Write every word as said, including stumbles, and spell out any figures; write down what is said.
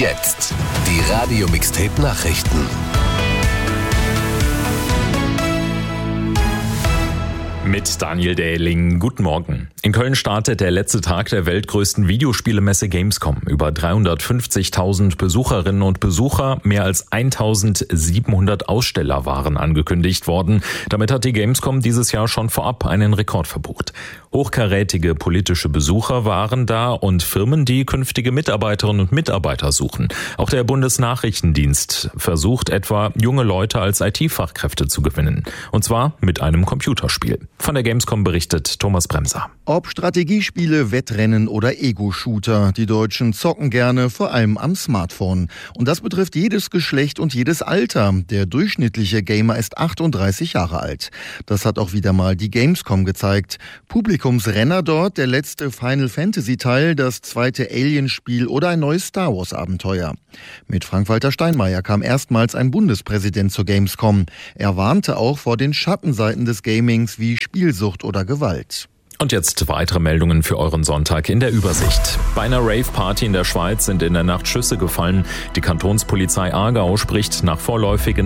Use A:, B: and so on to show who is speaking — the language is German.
A: Jetzt die Radio-Mixtape-Nachrichten.
B: Mit Daniel Dähling. Guten Morgen. In Köln startet der letzte Tag der weltgrößten Videospielemesse Gamescom. Über dreihundertfünfzigtausend Besucherinnen und Besucher, mehr als eintausendsiebenhundert Aussteller waren angekündigt worden. Damit hat die Gamescom dieses Jahr schon vorab einen Rekord verbucht. Hochkarätige politische Besucher waren da und Firmen, die künftige Mitarbeiterinnen und Mitarbeiter suchen. Auch der Bundesnachrichtendienst versucht etwa, junge Leute als I T-Fachkräfte zu gewinnen. Und zwar mit einem Computerspiel. Von der Gamescom berichtet Thomas Bremser.
C: Ob Strategiespiele, Wettrennen oder Ego-Shooter, die Deutschen zocken gerne, vor allem am Smartphone. Und das betrifft jedes Geschlecht und jedes Alter. Der durchschnittliche Gamer ist achtunddreißig Jahre alt. Das hat auch wieder mal die Gamescom gezeigt. Publikumsrenner dort, der letzte Final-Fantasy-Teil, das zweite Alien-Spiel oder ein neues Star Wars-Abenteuer. Mit Frank-Walter Steinmeier kam erstmals ein Bundespräsident zur Gamescom. Er warnte auch vor den Schattenseiten des Gamings wie Spielsucht oder Gewalt.
B: Und jetzt weitere Meldungen für euren Sonntag in der Übersicht. Bei einer Rave-Party in der Schweiz sind in der Nacht Schüsse gefallen. Die Kantonspolizei Aargau spricht nach vorläufigen